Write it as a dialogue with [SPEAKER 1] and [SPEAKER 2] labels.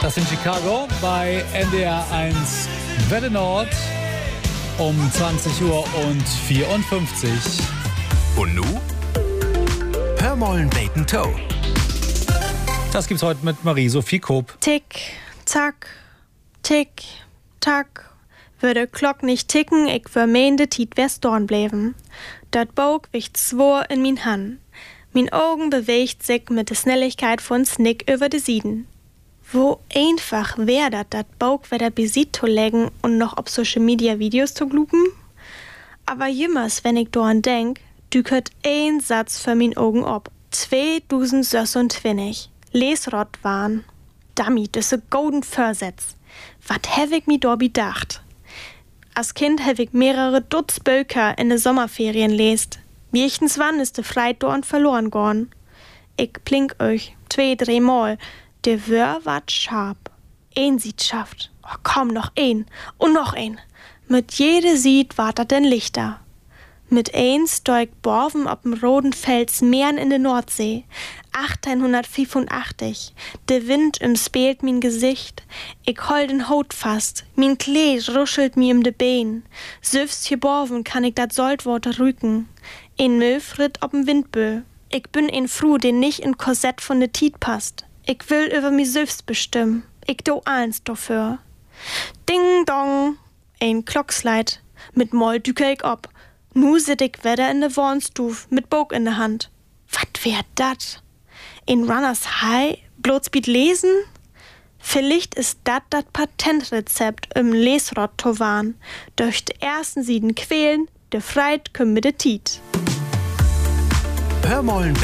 [SPEAKER 1] Das in Chicago bei NDR 1 Welle Nord um 20:54 Uhr.
[SPEAKER 2] Und nu? Hör mollen Bacon Toe.
[SPEAKER 1] Das gibt's heute mit Marie-Sophie Koop.
[SPEAKER 3] Tick, tack, tick, tack. Würde Glock nicht ticken, ich vermeende Tiet wär's dorn bleiben. Dat Bog wicht zwor in min Hand. Min Augen bewegt sich mit der Schnelligkeit von Snick über de Sieden. Wo einfach wär dat Bog wieder besit zu legen und noch auf Social Media Videos zu glupen? Aber jümmers, wenn ich dorn denk, dükert ein Satz für min Augen ob. 2026. Lesrott waren. Dummy, das ist golden Versetz. Wat hab ich mi do bedacht? Als Kind hab ich mehrere Dutzend Bücher in de Sommerferien lest. Wirchtens wann ist de Freit dorn verloren gorn. Ich plink euch 2-3 Mal. De Wör wat scharf. Ein Sied schafft. Oh, komm, noch ein. Und noch ein. Mit jede Sied wart dat denn Lichter. Mit eins steig Borven ob'm roten Fels Meeren in de Nordsee. 1885. De Wind umspeelt min Gesicht. Ich hol den Haut fast. Min Kleed ruschelt mi de Bein. Süfst hier Borven kann ich dat Saltwater rücken. Ein Möfrit ob'm Windbö. Ich bin ein Fru, den nicht in Korsett von de Tiet passt. Ich will über mi selbst bestimmen. Ich do eins dafür. Ding dong. Ein Klocksleit. Mit Moll düke ich ob. Nu sit ich wieder in de Wohnstuf mit Bog in de Hand. Wat wär dat? In Runners High? Bloßbiet lesen? Vielleicht ist dat Patentrezept im Lesrott to warn. Durch de ersten Sieden quälen, de Freit küm mit de Tiet.
[SPEAKER 2] Hör mollen